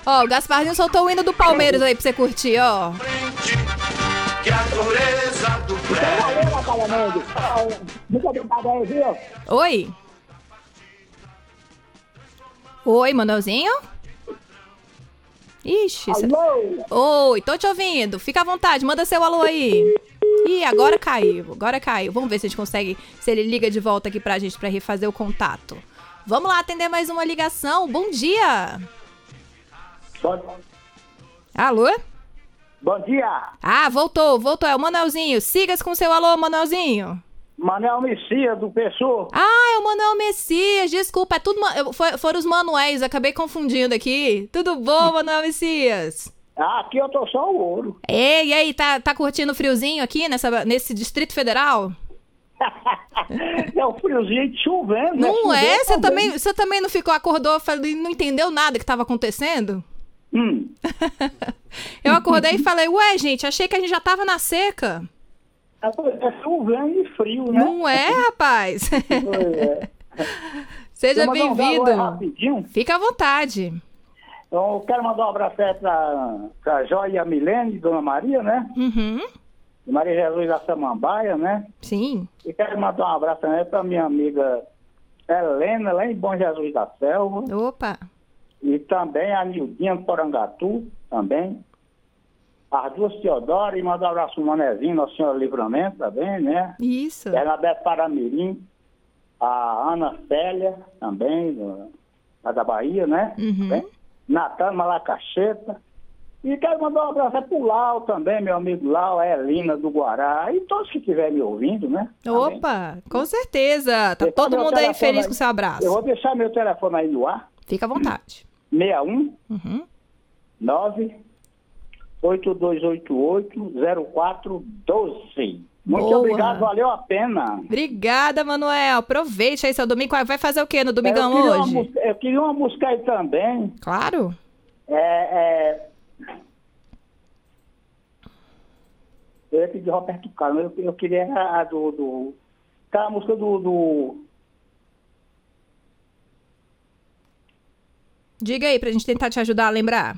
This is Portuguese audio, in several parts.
Ó, o Gasparzinho soltou o hino do Palmeiras aí pra você curtir, ó. Que a dureza do Valeu, Natália Mendes. Muito obrigado aí, viu? Oi. Oi, Manuelzinho? Ixi. Alô? Oi, tô te ouvindo. Fica à vontade, manda seu alô aí. Ih, agora caiu. Vamos ver se a gente consegue, se ele liga de volta aqui pra gente pra refazer o contato. Vamos lá atender mais uma ligação. Bom dia. Alô? Bom dia. Ah, voltou. É o Manuelzinho. Siga-se com seu alô, Manuelzinho. Manuel Messias, do Pessoa. Ah, é o Manuel Messias. Desculpa, é tudo... Foram os Manuéis, acabei confundindo aqui. Tudo bom, Manuel Messias? Aqui eu tô só o ouro. Ei, e aí, tá curtindo o friozinho aqui nesse Distrito Federal? É o friozinho chovendo, né? Não é? Chovendo Você também não acordou e não entendeu nada que tava acontecendo? Eu acordei e falei, ué, gente, achei que a gente já tava na seca. É chovendo e frio, né? Não é, rapaz? É. Seja Vou mandar um bem-vindo. alô rapidinho. Fica à vontade. Então, eu quero mandar um abraço aí pra Joia e a Milene, Dona Maria, né? Uhum. E Maria Jesus da Samambaia, né? Sim. E quero mandar um abraço também pra minha amiga Helena, lá em Bom Jesus da Selva. Opa. E também a Nildinha do Porangatu, também. As duas Teodora, e mandar um abraço pro Manezinho, Nossa Senhora Livramento também, né? Isso. Bernadette Paramirim, a Ana Célia, também, lá da Bahia, né? Uhum. Também. Natan Malacacheta. E quero mandar um abraço pro Lau também, meu amigo Lau, a Elina do Guará, e todos que estiverem me ouvindo, né? Também. Opa, com certeza. Tá Deixa todo meu mundo aí telefone feliz aí. com o seu abraço. Eu vou deixar meu telefone aí no ar. Fica à vontade. 61 Uhum. 9 8288-0412. Muito Boa. obrigado, valeu a pena. Obrigada, Manuel. Aproveite aí seu domingo. Vai fazer o quê no domingão hoje? Eu queria uma música aí também. Claro. Eu ia pedir Roberto Carlos, eu queria a a música do... Diga aí pra gente tentar te ajudar a lembrar.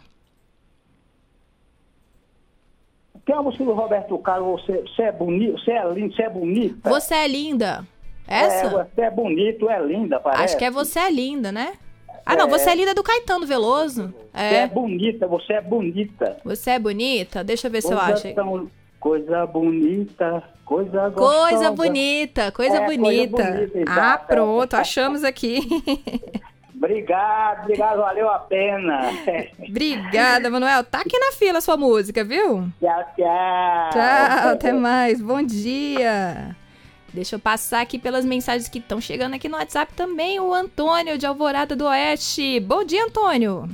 Tem a música do Roberto Carlos, você é bonito, você é lindo, você é bonita. Você é linda. Essa? Você é bonito, é linda, parece. Acho que é Você é Linda, né? Ah, não. Você é Linda do Caetano Veloso. Você é bonita, você é bonita. Você é bonita? Deixa eu ver se eu acho. Coisa bonita, coisa gostosa. Coisa bonita. Coisa bonita, Ah, exato. pronto. Achamos aqui. Obrigado, valeu a pena. Obrigada, Manuel. Tá aqui na fila a sua música, viu? Tchau, tchau. Tchau, até mais. Bom dia. Deixa eu passar aqui pelas mensagens que estão chegando aqui no WhatsApp também. O Antônio, de Alvorada do Oeste. Bom dia, Antônio.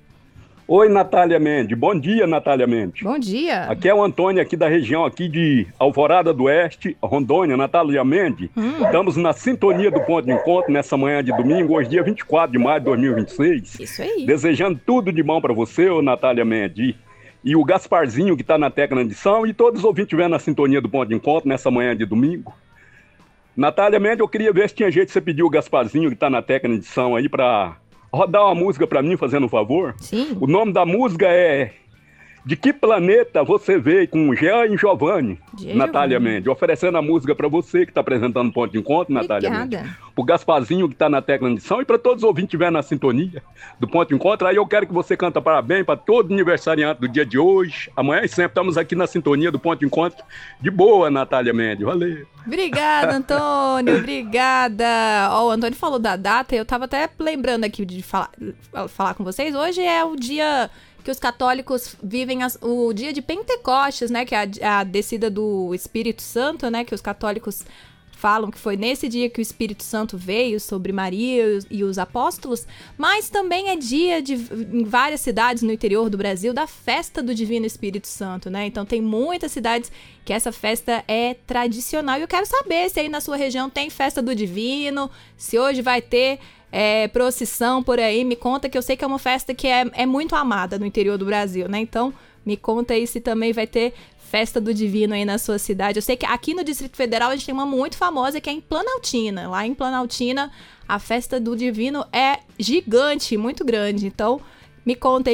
Oi, Natália Mendes. Bom dia, Natália Mendes. Bom dia. Aqui é o Antônio, aqui da região aqui de Alvorada do Oeste, Rondônia, Natália Mendes. Estamos na sintonia do Ponto de Encontro nessa manhã de domingo, hoje dia 24 de maio de 2026. Isso aí. Desejando tudo de bom para você, ô Natália Mendes. E o Gasparzinho, que está na técnica de edição, e todos os ouvintes estiverem na sintonia do Ponto de Encontro nessa manhã de domingo. Natália Mendes, eu queria ver se tinha jeito de você pedir o Gasparzinho, que está na técnica de edição aí, para rodar uma música pra mim, fazendo um favor. Sim. O nome da música é De Que Planeta Você Veio, com Jean e Giovanni, Natália Mendes. Oferecendo a música pra você que tá apresentando o Ponto de Encontro, Natália Obrigada. Mendes. Pro Gasparzinho que tá na tecla de edição e pra todos os ouvintes que estiverem na sintonia do Ponto de Encontro. Aí eu quero que você canta parabéns pra todo aniversariante do dia de hoje. Amanhã e sempre estamos aqui na sintonia do Ponto de Encontro. De boa, Natália Mendes. Valeu. Obrigada, Antônio. Obrigada. Ó, o Antônio falou da data. Eu tava até lembrando aqui de falar com vocês. Hoje é o dia que os católicos vivem o dia de Pentecostes, né? Que é a descida do Espírito Santo, né? Que os católicos falam que foi nesse dia que o Espírito Santo veio sobre Maria e os apóstolos, mas também é dia em várias cidades no interior do Brasil da festa do Divino Espírito Santo, né? Então tem muitas cidades que essa festa é tradicional e eu quero saber se aí na sua região tem festa do Divino, se hoje vai ter procissão por aí, me conta, que eu sei que é uma festa que é muito amada no interior do Brasil, né? Então me conta aí se também vai ter festa do Divino aí na sua cidade. Eu sei que aqui no Distrito Federal a gente tem uma muito famosa que é em Planaltina. Lá em Planaltina a festa do Divino é gigante, muito grande. Então me conta aí